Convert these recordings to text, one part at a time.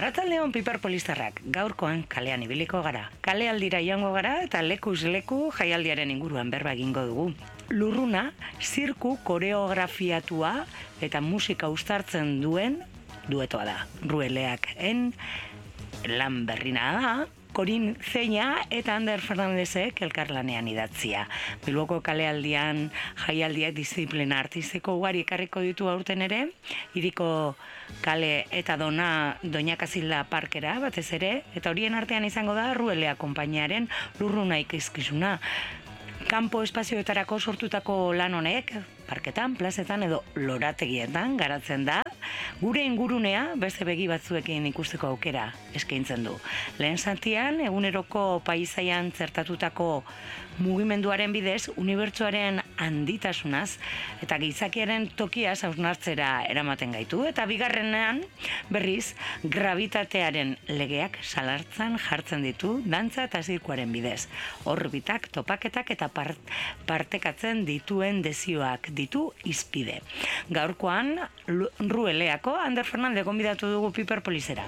Arratsaldeon piperpolistarrak, gaurkoan kalean ibiliko gara. Kalealdira joango gara eta lekuz leku jaialdiaren inguruan berba egingo dugu. Lurruna, zirku koreografiatua eta musika uztartzen duen duetoa da. Rueleaken lan berrina da, Korin Zeina eta Ander Fernandezek elkarlanean idatzia. Bilboko kalealdian jaialdiak disiplina artistiko ugari ekarriko ditu aurten ere, hiriko kale eta Doña Casilda parkera batez ere, eta horien artean izango da Ruelea konpainiaren lurruna ikuskizuna. Kanpo espazioetarako sortutako lan honek, parketan, plazetan edo lorategietan garatzen da, gure ingurunea beste begi batzuekin ikusteko aukera eskaintzen du. Lehen zatian, eguneroko paisaian zertatutako mugimenduaren bidez, unibertsoaren handitasunaz eta gizakiaren tokiaz hausnartzera eramaten gaitu, eta bigarrenean berriz gravitatearen legeak salartzan jartzen ditu dantza eta zirkuaren bidez. Orbitak, topaketak eta partekatzen dituen desioak ditu izpide. Gaurkoan, Rueleako Ander Fernandez gonbidatu dugu piperpolisera.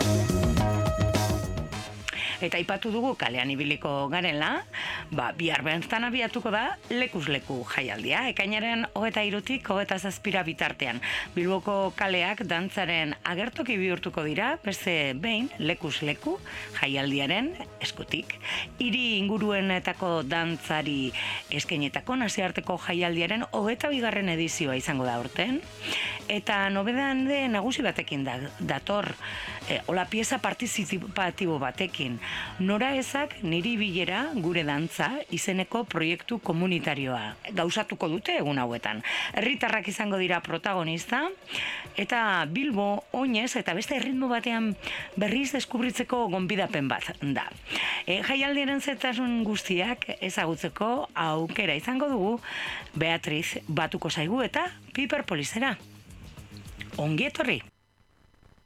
Eta aipatu dugu kalean ibiliko garela, bihar bertan abiatuko da lekuz leku jaialdia. Ekainaren 23-tik 27 bitartean. Bilboko kaleak dantzaren agertoki bihurtuko dira, beste behin lekuz leku jaialdiaren eskutik. Hiri inguruenetako dantzari eskainetako nazioarteko jaialdiaren 22. edizioa izango da aurten. Eta nobedade nagusi batekin dator, hola pieza partizipatibo batekin. Nora ezak niri bilera gure dantza izeneko proiektu komunitarioa gauzatuko dute egun hauetan. Herritarrak izango dira protagonista eta Bilbo oinez eta beste erritmo batean berriz deskubritzeko gonbidapen bat da. Jaialdiaren zetasun guztiak ezagutzeko aukera izango dugu Beatriz batuko zaigu eta piperpolisera. Ongi etorri!